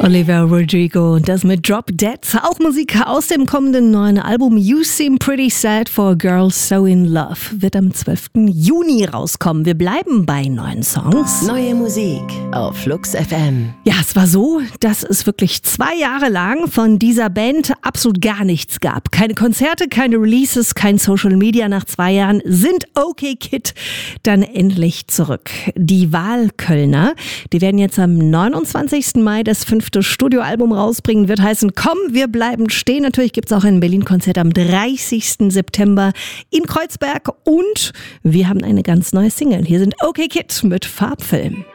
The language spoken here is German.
Olivia Rodrigo und das mit Drop Dead. Auch Musik aus dem kommenden neuen Album You Seem Pretty Sad for a Girl So in Love wird am 12. Juni rauskommen. Wir bleiben bei neuen Songs. Neue Musik auf Flux FM. Ja, es war so, dass es wirklich 2 Jahre lang von dieser Band absolut gar nichts gab. Keine Konzerte, keine Releases, kein Social Media. Nach 2 Jahren sind OK Kid dann endlich zurück. Die Wahlkölner, die werden jetzt am 29. Mai das 5. Studioalbum rausbringen, wird heißen Komm, wir bleiben stehen. Natürlich gibt es auch ein Berlin-Konzert am 30. September in Kreuzberg und wir haben eine ganz neue Single. Hier sind OK Kid mit Farbfilm.